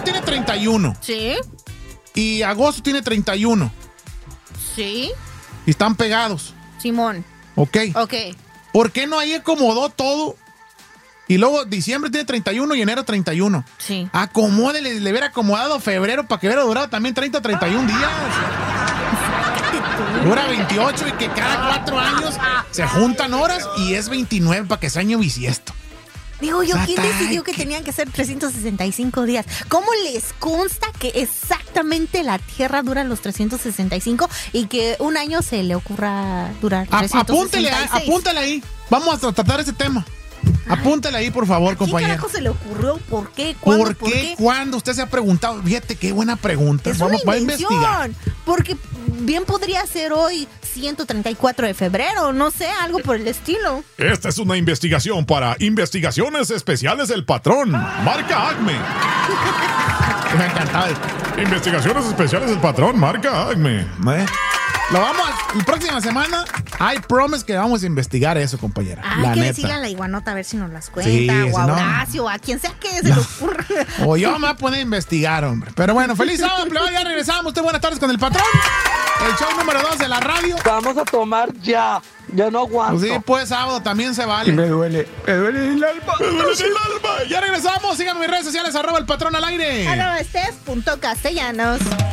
tiene 31. Sí. Y agosto tiene 31. Sí. Y están pegados. Simón. Ok. Ok. ¿Por qué no ahí acomodó todo? Y luego diciembre tiene 31 y enero 31. Sí. Acomódele, le hubiera acomodado febrero para que hubiera durado también 30, 31 días. Dura 28 y que cada 4 años se juntan horas y es 29 para que sea año bisiesto. Digo yo, ¿quién decidió que tenían que ser 365 días? ¿Cómo les consta que exactamente la Tierra dura los 365 y que un año se le ocurra durar 366? Apúntale ahí. Vamos a tratar ese tema. Apúntale ahí, por favor, compañero. ¿Qué carajo se le ocurrió? ¿Por qué? ¿Cuándo? ¿Por qué? ¿Cuándo? Usted se ha preguntado. Fíjate, qué buena pregunta. Es Vamos una a investigar. Porque bien podría ser hoy 134 de febrero, no sé, algo por el estilo. Esta es una investigación para Investigaciones Especiales del Patrón. Marca Acme. Me ha encantado. Investigaciones Especiales del Patrón. Marca Acme. Lo vamos la próxima semana. I promise que vamos a investigar eso, compañera. Hay que decirle a la iguanota a ver si nos las cuenta. Sí, o a no. Horacio, a quien sea que se le ocurra. O yo me voy a poner a investigar, hombre. Pero bueno, feliz sábado, empleado. Ya regresamos. Usted, buenas tardes con el patrón. El show número 2 de la radio. Vamos a tomar ya. Ya no aguanto. Pues sí, pues sábado también se vale. Me duele el alma. Me duele el alma. Ya regresamos. Síganme en mis redes sociales. @el patrón al aire. @estes.castellanos.